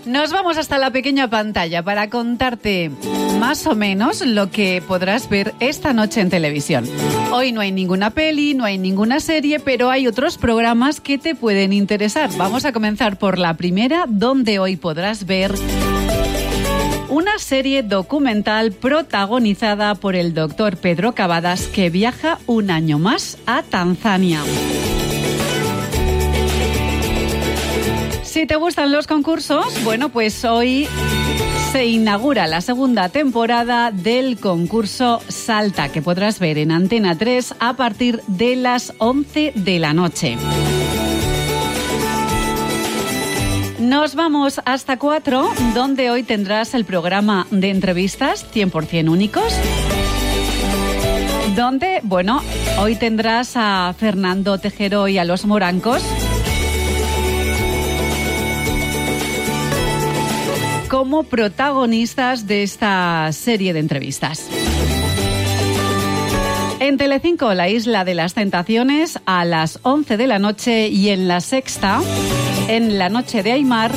Nos vamos hasta la pequeña pantalla para contarte más o menos lo que podrás ver esta noche en televisión. Hoy no hay ninguna peli, no hay ninguna serie, pero hay otros programas que te pueden interesar. Vamos a comenzar por la primera, donde hoy podrás ver una serie documental protagonizada por el doctor Pedro Cavadas, que viaja un año más a Tanzania. Si te gustan los concursos, bueno, pues hoy se inaugura la segunda temporada del concurso Salta, que podrás ver en Antena 3 a partir de las 11 de la noche. Nos vamos hasta 4, donde hoy tendrás el programa de entrevistas 100% únicos, donde, bueno, hoy tendrás a Fernando Tejero y a Los Morancos como protagonistas de esta serie de entrevistas. En Telecinco, La Isla de las Tentaciones, a las 11 de la noche, y en La Sexta, en La Noche de Aymar,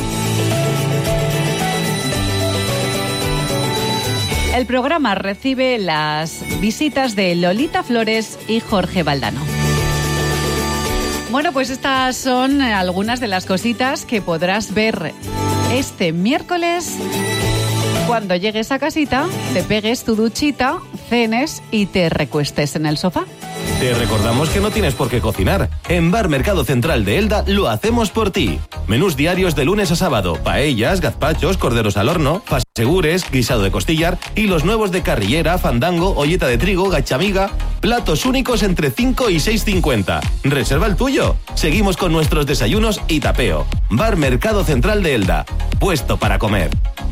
el programa recibe las visitas de Lolita Flores y Jorge Valdano. Bueno, pues estas son algunas de las cositas que podrás ver este miércoles cuando llegues a casita, te pegues tu duchita, cenes y te recuestes en el sofá. Te recordamos que no tienes por qué cocinar. En Bar Mercado Central de Elda lo hacemos por ti. Menús diarios de lunes a sábado, paellas, gazpachos, corderos al horno, fasegures, guisado de costillar y los nuevos de carrillera, fandango, olleta de trigo, gachamiga. Platos únicos entre 5 y 6,50. Reserva el tuyo. Seguimos con nuestros desayunos y tapeo. Bar Mercado Central de Elda. Puesto para comer.